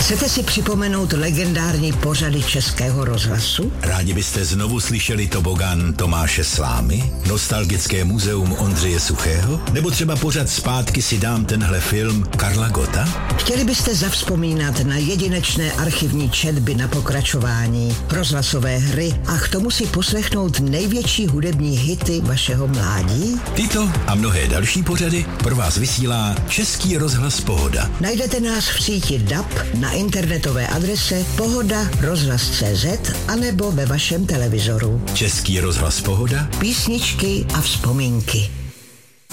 Chcete si připomenout legendární pořady Českého rozhlasu? Rádi byste znovu slyšeli tobogán Tomáše Slámy? Nostalgické muzeum Ondřeje Suchého? Nebo třeba pořad Zpátky si dám tenhle film Karla Gotta? Chtěli byste zavzpomínat na jedinečné archivní četby na pokračování, rozhlasové hry a k tomu si poslechnout největší hudební hity vašeho mládí? Tyto a mnohé další pořady pro vás vysílá Český rozhlas Pohoda. Najdete nás v síti DAB, na internetové adrese pohoda.rozhlas.cz anebo ve vašem televizoru. Český rozhlas Pohoda. Písničky a vzpomínky.